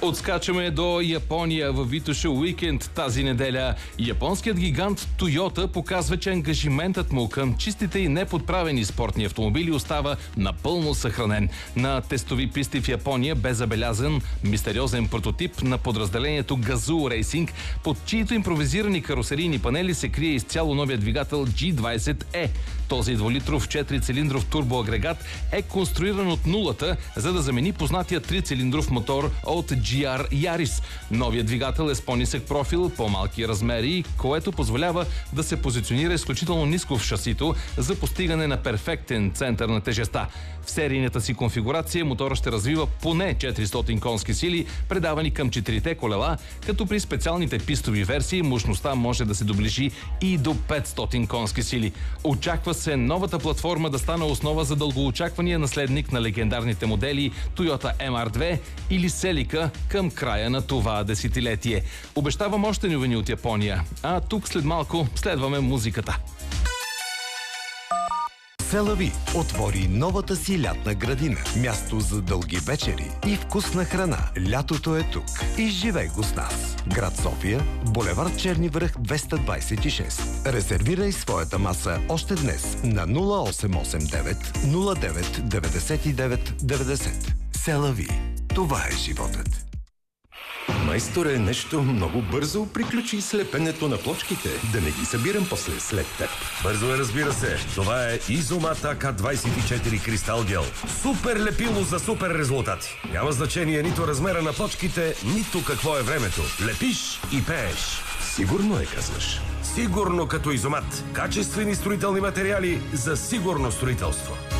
Отскачаме до Япония в Витоша уикенд тази неделя. Японският гигант Тойота показва, че ангажиментът му към чистите и неподправени спортни автомобили остава напълно съхранен. На тестови писти в Япония бе забелязан мистериозен прототип на подразделението Gazoo Racing, под чието импровизирани карусерийни панели се крие изцяло новия двигател G20E. Този 2-литров 4-цилиндров турбоагрегат е конструиран от нулата, за да замени познатия 3-цилиндров мотор от GR Yaris. Новият двигател е с по-нисък профил, по-малки размери, което позволява да се позиционира изключително ниско в шасито за постигане на перфектен център на тежестта. В серийната си конфигурация мотора ще развива поне 400 конски сили, предавани към 4-те колела, като при специалните пистови версии мощността може да се доближи и до 500 конски сили. Очаква се новата платформа да стане основа за дългоочаквания наследник на легендарните модели Toyota MR2 или Celica към края на това десетилетие. Обещавам още новини от Япония, а тук след малко следваме музиката. Селави отвори новата си лятна градина. Място за дълги вечери и вкусна храна. Лятото е тук. Изживей го с нас. Град София, булевард Черни връх 226. Резервирай своята маса още днес на 0889 09 99 90. Селави. Това е животът. Майсторе, нещо много бързо приключи слепенето на плочките. Да не ги събирам после след теб. Бързо е, разбира се. Това е Изомат АК-24 Кристал Гел. Супер лепило за супер резултати. Няма значение нито размера на плочките, нито какво е времето. Лепиш и пееш. Сигурно е, казваш. Сигурно като Изомат. Качествени строителни материали за сигурно строителство.